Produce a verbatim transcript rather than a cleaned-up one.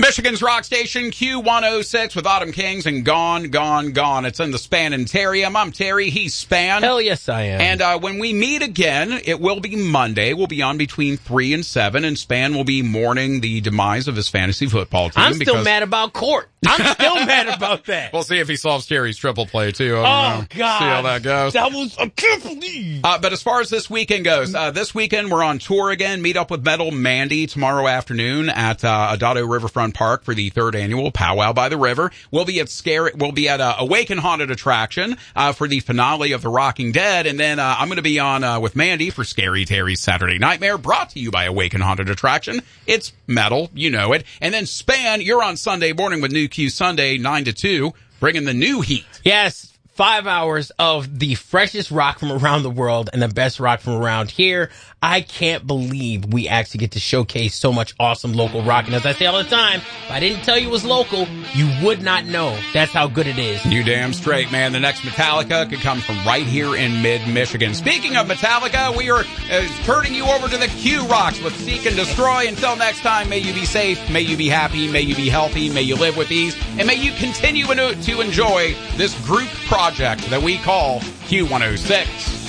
Michigan's rock station, Q one oh six with Autumn Kings and Gone, Gone, Gone. It's in the Spanitarium. I'm Terry. He's Span. Hell yes, I am. And uh, when we meet again, it will be Monday. We'll be on between three and seven, and Span will be mourning the demise of his fantasy football team. I'm still mad about Court. I'm still mad about that. We'll see if he solves Terry's triple play, too. I don't oh, know. God. See how that goes. That was, I can't believe. Uh, but as far as this weekend goes, uh, this weekend we're on tour again. Meet up with Metal Mandy tomorrow afternoon at uh, Adado Riverfront Park for the third annual Powwow by the River. We'll be at Scary, we'll be at uh, Awaken Haunted Attraction uh, for the finale of The Rocking Dead. And then uh, I'm going to be on uh, with Mandy for Scary Terry's Saturday Nightmare, brought to you by Awaken Haunted Attraction. It's metal, you know it. And then Span, you're on Sunday morning with New Q Sunday, nine to two, bringing the new heat. Yes. Five hours of the freshest rock from around the world and the best rock from around here. I can't believe we actually get to showcase so much awesome local rock. And as I say all the time, if I didn't tell you it was local, you would not know. That's how good it is. You damn straight, man. The next Metallica could come from right here in mid-Michigan. Speaking of Metallica, we are uh, turning you over to the Q-Rocks with Seek and Destroy. Until next time, may you be safe, may you be happy, may you be healthy, may you live with ease, and may you continue to enjoy this group project that we call Q one oh six.